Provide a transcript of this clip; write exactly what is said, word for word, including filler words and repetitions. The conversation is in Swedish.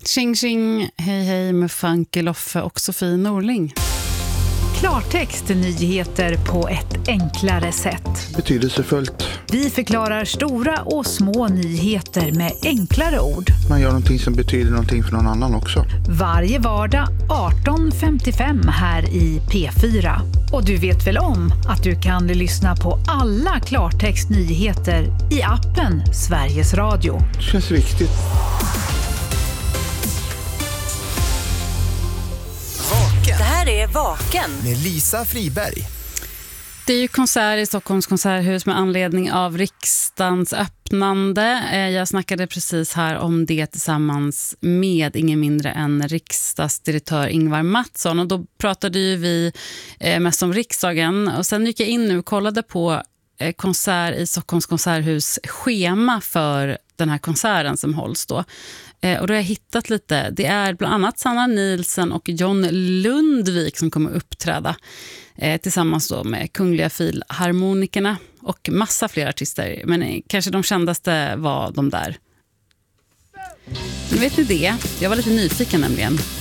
Tjing tjing, hej hej med Funky Loffe och Sofie Norling. Klartext, nyheter på ett enklare sätt. Betydelsefullt. Vi förklarar stora och små nyheter med enklare ord. Man gör någonting som betyder någonting för någon annan också. Varje vardag arton femtiofem här i P fyra. Och du vet väl om att du kan lyssna på alla Klartext nyheter i appen Sveriges Radio. Det känns viktigt. Det här är Vaken med Lisa Friberg. Det är ju konsert i Stockholms konserthus med anledning av riksdagens öppnande. Jag snackade precis här om det tillsammans med ingen mindre än riksdagsdirektör Ingvar Mattsson. Och då pratade ju vi mest om riksdagen. Och sen gick jag in nu och kollade på konsert i Stockholms konserthus schema för den här konserten som hålls då. Och då har jag hittat lite. Det är bland annat Sanna Nielsen och John Lundvik som kommer uppträda eh, tillsammans då med Kungliga Filharmonikerna och massa fler artister. Men eh, kanske de kändaste var de där. Nu vet ni det. Jag var lite nyfiken nämligen.